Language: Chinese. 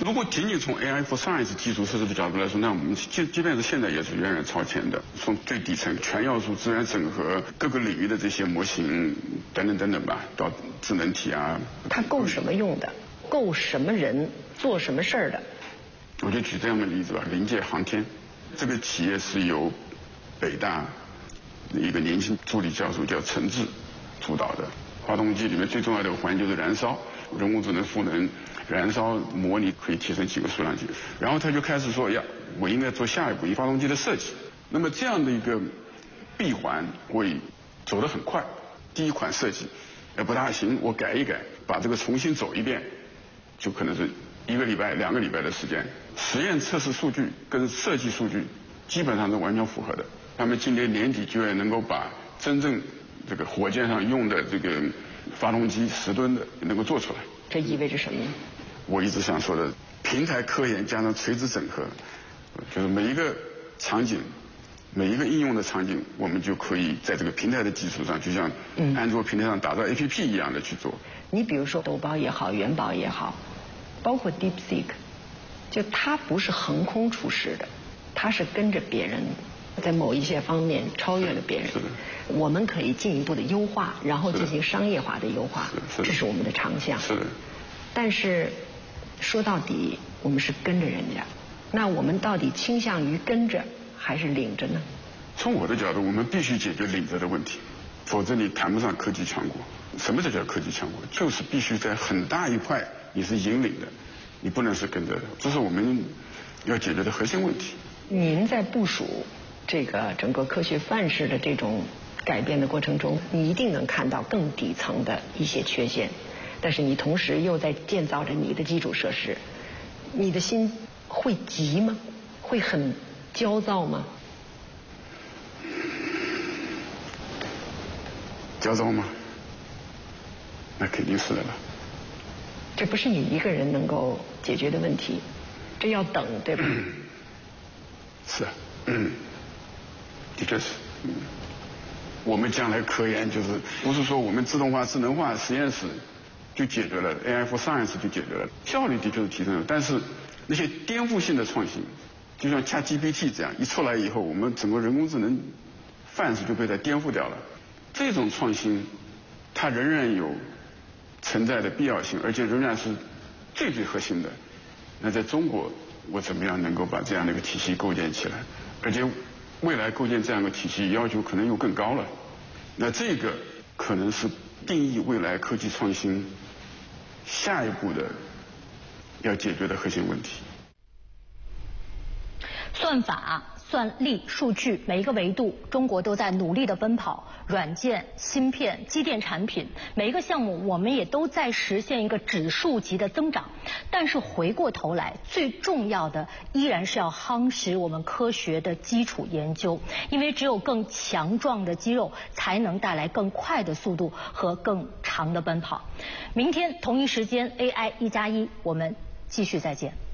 如果仅仅从 AI for Science 基础设施的角度来说，那我们即便是现在也是远远超前的。从最底层全要素资源整合各个领域的这些模型等等等等吧，到智能体啊， 它够什么用的？够什么人做什么事儿的？ 我就举这样的例子吧，临界航天，这个企业是由北大一个年轻助理教授叫陈志主导的。发动机里面最重要的环节就是燃烧，人工智能赋能燃烧模拟可以提升几个数量级，然后他就开始说呀，我应该做下一步发动机的设计。那么这样的一个闭环会走得很快，第一款设计不大行，我改一改，把这个重新走一遍，就可能是1个礼拜、2个礼拜的时间。实验测试数据跟设计数据基本上是完全符合的。他们今年年底就要能够把真正这个火箭上用的这个发动机10吨的能够做出来。 这意味着什么呢？ 我一直想说的，平台科研加上垂直整合，就是每一个场景，每一个应用的场景，我们就可以在这个平台的基础上，就像安卓平台上打造 APP 一样的去做。 你比如说豆包也好，元宝也好，包括 DeepSeek， 就它不是横空出世的，它是跟着别人，在某一些方面超越了别人。我们可以进一步的优化，然后进行商业化的优化，这是我们的长项。 是的。 但是说到底，我们是跟着人家，那我们到底倾向于跟着还是领着呢？ 从我的角度，我们必须解决领着的问题，否则你谈不上科技强国。什么才叫科技强国？就是必须在很大一块你是引领的，你不能是跟着的，这是我们要解决的核心问题。 您在部署这个整个科学范式的这种改变的过程中，你一定能看到更底层的一些缺陷，但是你同时又在建造着你的基础设施，你的心会急吗？会很焦躁吗？ 焦躁吗？那肯定是的了。 这不是你一个人能够解决的问题，这要等，对吧？ 是啊，的确是。我们将来科研就是不是说我们自动化、智能化实验室就解决了 AI for Science 就解决了，效率的确是提升了，但是那些颠覆性的创新，就像 ChatGPT 这样一出来以后，我们整个人工智能范式就被它颠覆掉了。这种创新它仍然有存在的必要性，而且仍然是最核心的。那在中国，我怎么样能够把这样的一个体系构建起来？而且未来构建这样的体系要求可能又更高了。那这个可能是定义未来科技创新下一步的要解决的核心问题。 算法、算力、数据，每一个维度，中国都在努力的奔跑。软件、芯片、机电产品，每一个项目我们也都在实现一个指数级的增长。但是回过头来，最重要的依然是要夯实我们科学的基础研究，因为只有更强壮的肌肉，才能带来更快的速度和更长的奔跑。明天同一时间 AI1+1，我们继续再见。